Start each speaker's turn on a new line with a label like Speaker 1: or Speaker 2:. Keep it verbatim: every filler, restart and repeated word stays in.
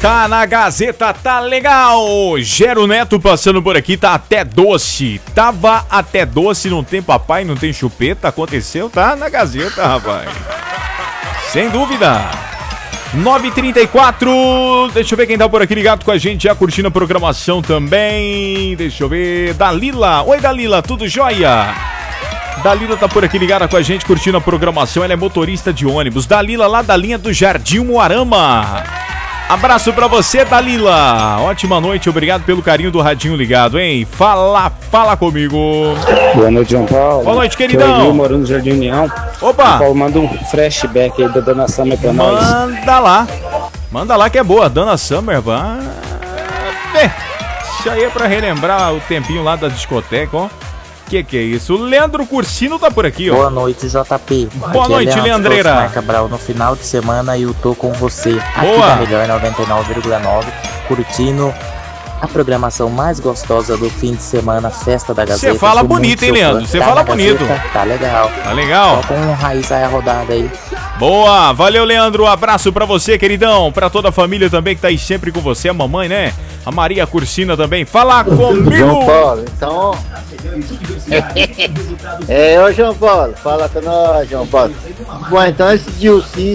Speaker 1: Tá na Gazeta, tá legal. Gero Neto passando por aqui, tá até doce. Tava até doce, não tem papai, não tem chupeta. Aconteceu, tá na Gazeta, rapaz. Sem dúvida. nove e trinta e quatro. Deixa eu ver quem tá por aqui ligado com a gente, já curtindo a programação também. Deixa eu ver. Dalila. Oi, Dalila, tudo jóia? Dalila tá por aqui ligada com a gente, curtindo a programação. Ela é motorista de ônibus. Dalila, lá da linha do Jardim Moarama. Abraço pra você, Dalila. Ótima noite, obrigado pelo carinho do radinho ligado, hein? Fala, fala comigo.
Speaker 2: Boa noite, João Paulo.
Speaker 1: Boa noite, queridão.
Speaker 2: Eu morando no Jardim União.
Speaker 1: Opa.
Speaker 2: João Paulo, manda um flashback aí da Dona Summer pra nós.
Speaker 1: Manda lá. Manda lá que é boa. Dona Summer, vai. É, isso aí é pra relembrar o tempinho lá da discoteca, ó. Que que é isso? O Leandro Cursino tá por aqui, ó.
Speaker 3: Boa noite, J P.
Speaker 1: Boa
Speaker 3: Aqui
Speaker 1: noite,
Speaker 3: é Leandro
Speaker 1: Leandreira.
Speaker 3: Marca Cabral. No final de semana eu tô com você aqui
Speaker 1: Boa.
Speaker 3: da Melhor noventa e nove vírgula nove, curtindo a programação mais gostosa do fim de semana, Festa da Gazeta.
Speaker 1: Você fala
Speaker 3: Sou
Speaker 1: bonito,
Speaker 3: muito
Speaker 1: hein,
Speaker 3: seu fã.
Speaker 1: Leandro? Você
Speaker 3: Tá
Speaker 1: fala
Speaker 3: na
Speaker 1: bonito.
Speaker 3: Gazeta? Tá legal.
Speaker 1: Tá legal.
Speaker 3: Só com um raiz aí a rodada aí.
Speaker 1: Boa, valeu, Leandro. Um abraço pra você, queridão. Pra toda a família também que tá aí sempre com você. A mamãe, né? A Maria Cursina também. Fala comigo.
Speaker 4: João Paulo, então. É, ô João Paulo, fala com nós, João Paulo. Bom, então esse Dilcinho